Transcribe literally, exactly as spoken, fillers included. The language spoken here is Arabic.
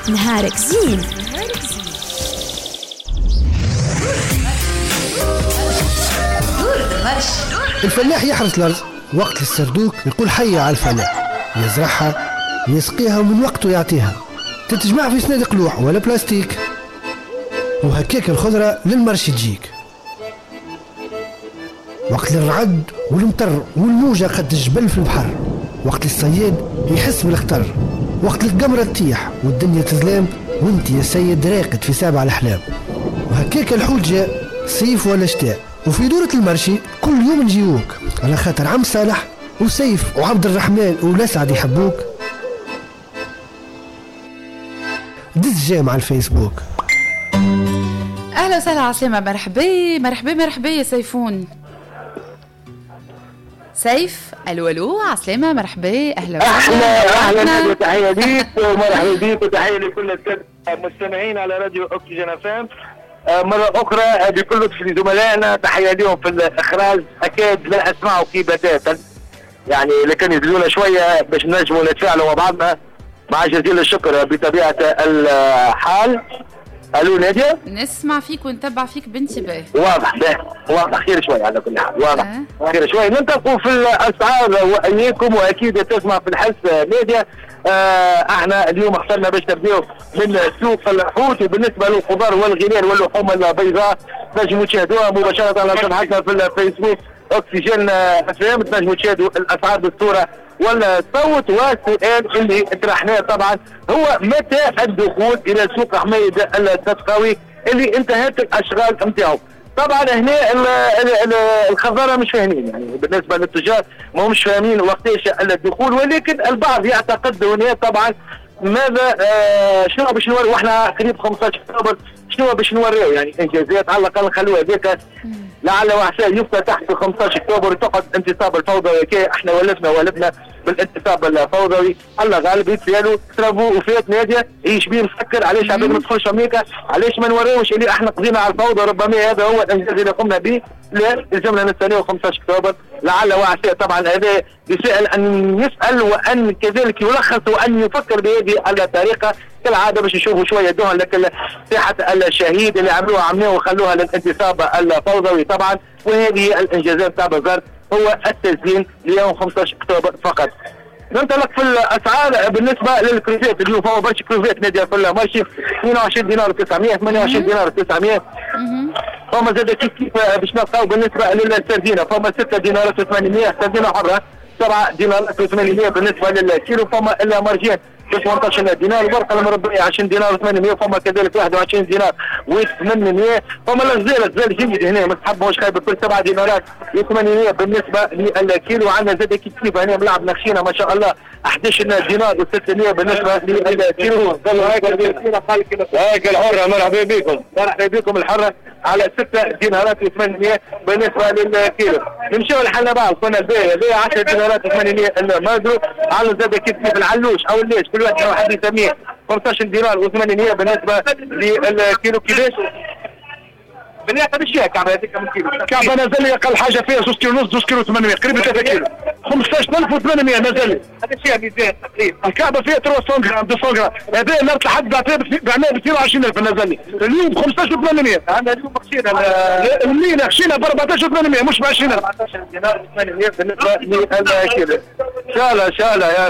نهارك زين. الفلاح يحرث الأرض وقت السردوك يقول حي على الفلاح، يزرعها يسقيها ومن وقته يعطيها، تتجمع في صناديق لوح ولا بلاستيك، وهكاك الخضرة للمرش تجيك. وقت الرعد والمطر والموجة قد الجبل في البحر، وقت الصياد يحس بالخطر، وقت القمرة تطيح والدنيا تظلام وانت يا سيد راقد في سابع الأحلام. وهكاك الحوت جاء صيف ولا شتاء، وفي دورة المرشي كل يوم نجيوك على خاطر عم صالح وسيف وعبد الرحمن والأسعد يحبوك. دز جام على الفيسبوك. اهلا وسهلا عسلامة، مرحبا مرحبا مرحبا يا سيفون. سيف الو الو عسلامة مرحبا اهلا وسهلا. اهلا اهلا وتحية ليك ومرحبا بيك وتحية لكل المستمعين على راديو أكسجين اف ام. مرة أخرى بكل لطف لزملائنا، تحية لهم في الإخراج. أكاد لا أسمعه كي بتاتا يعني، لكن يدلونا شوية باش نجموا نتفاعلوا مع بعضنا، مع جزيل الشكر بطبيعة الحال. ألو نادية، نسمع فيك ونتبع فيك بانتباه. واضح ده واضح، خير شوية على كل حال، واضح أه. خير شوية. ننتقل في الأسعار وإياكم، وأكيد تسمع في الحس نادية. آه احنا اليوم اخترنا باش نبداو من سوق الحوت، وبالنسبه للخضار والغلال واللحوم البيضاء تنجموا تشاهدوها مباشره على صفحتنا في الفيسبوك أكسجين اف ام، تنجموا تشاهدوا الاسعار بالصوره والصوت. والسؤال اللي طرحناه طبعا هو متى الدخول الى سوق حميد التسقاوي اللي انتهت الاشغال نتاعو. طبعا هنا الخضارة مش فاهمين، يعني بالنسبة للتجار ما همش فاهمين وقتاش الدخول، ولكن البعض يعتقد هنا طبعا ماذا آه شنو باش نوري، واحنا قريب خمسطاش اكتوبر شنو باش نوريو، يعني انجازات على الاقل خلوها هذيك لعل وعسى يفتتح في خمسطاش اكتوبر وتقعد انتصاب الفوضوي. كي احنا ولفنا ولفنا بالانتصاب الفوضوي، الله غالب يتسالوا ترابو وفات ناديه ايش بيه مسكر، علاش عباد ما تدخلش امريكا، علاش ما نوريوش اللي احنا قضينا على الفوضى. ربما هذا هو الانجاز اللي قمنا به. لا لازمنا نستناو خمسطاش اكتوبر لعل وعسى. طبعا هذا يسأل ان يسال وان كذلك يلخص وان يفكر بهذه الطريقه كالعاده باش نشوفوا شويه دهن، لكن ساحه الشهيد اللي عملوها عملوها وخلوها للانتصاب الفوضوي طبعا. وهذه الانجازات تاع وزاره هو التزيين ليوم خمسطاش اكتوبر فقط. ننطلق في الاسعار بالنسبه للكروفيت. اليوم فما برشا كروفيت نادي في المارشي، اثنين وعشرين دينار وتسعمية، ثمانية وعشرين دينار وتسعمية. فما زاد كيف كيف باش نلقاو بالنسبه للسردينه، فما ستة دينارات وثمانمية سردينه حره، سبعة دينارات وثمانمية بالنسبه للكيلو. فما المارجين ب ثمنطاش دينار، الورقه المربعيه عشرين دينار وثمانمية، فما كذلك واحد وعشرين دينار وثمانمية. فما الغزال الغزال جيد هنا ما تحبوش خايب كل سبعة دينارات وثمانمية بالنسبه للكيلو. عندنا زاد كيف كيف هنا ملعب نخشينا ما شاء الله احد عشر دينار وستمية بالنسبه للكيلو. هاك الحره مرحبا بكم، مرحبا بكم الحره على ستة دينارات وثمانمية بالنسبه للكيلو. نمشيو لحنا كنا الباهي الباهي عشرة دينارات وثمانمية المازرو. على زاد كيف كيف العلوش او الليش كل واحد واحد يسميه خمسطاش دينار وثمانمية بالنسبه للكيلو. كيفاش؟ بنية بالشيء كعبة هذيك من كيلو. كعبة نازل لي أقل حاجة فيها زوج كيلو ونص، زوج كيلو ثمانمية، قريب ثلاثة كيلو. خمسطاش ألف وثمانمية نازل لي. هذا شيء ميزان تقريبا. الكعبة فيها ثلاثمية غرام، مئتين غرام. هذا نرت لحد بعناه ب اثنين وعشرين ألف نازل لي. اليوم ب خمسطاش وثمانمية. عندنا اليوم خشينا المينا خشينا ب أربعطاش وثمانمية مش ب عشرين ألف. أربعطاش دينار وثمانمية بالنسبة للكيلو. إن شاء الله إن شاء الله يا